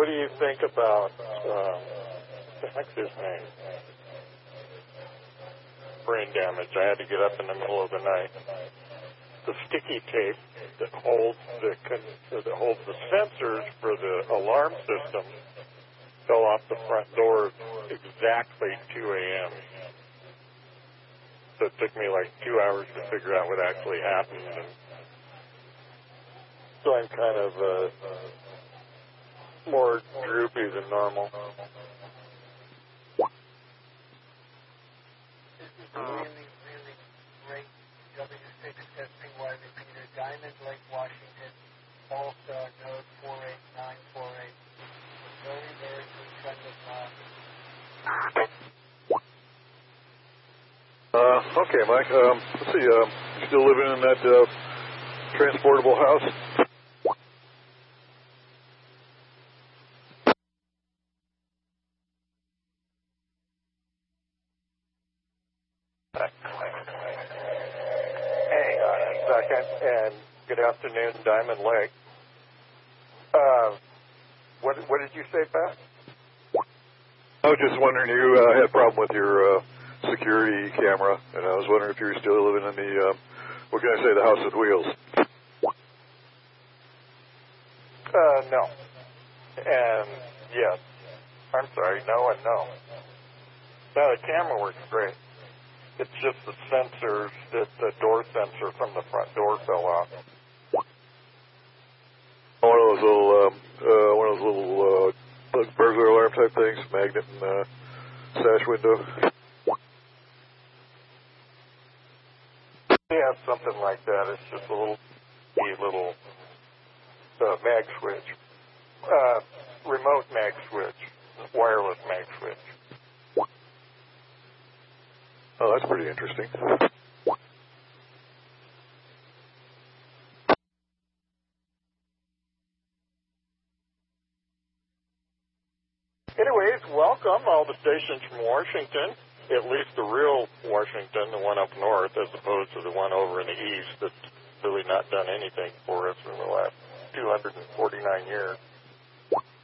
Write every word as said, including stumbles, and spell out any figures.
what do you think about, uh, the heck's his name? Brain damage. I had to get up in the middle of the night. The sticky tape that holds the that holds the sensors for the alarm system fell off the front door exactly two a.m. So it took me like two hours to figure out what actually happened. And so I'm kind of uh, more droopy than normal. Really, really great W six testing Y repeater, Diamond Lake, Washington, Polestar node four eight nine four eight. Very, very good friend of mine. Uh, okay, Mike. Um, let's see. Um, you still living in that uh, transportable house? Hang on a second, and good afternoon, Diamond Lake. Uh, what, what did you say, Pat? I was just wondering, you uh, had a problem with your uh, security camera, and I was wondering if you were still living in the, uh, what can I say, the house with wheels? Uh, no. And yes. I'm sorry, no and no. No, the camera works great. It's just the sensors, that the door sensor from the front door fell off. One of those little, um, uh, one of those little uh, burglar alarm type things, magnet and uh, sash window. Yeah, something like that. It's just a little, a little uh, mag switch, uh, remote mag switch, wireless mag switch. Oh, that's pretty interesting. Anyways, welcome all the stations from Washington, at least the real Washington, the one up north, as opposed to the one over in the east that's really not done anything for us in the last two hundred forty-nine years.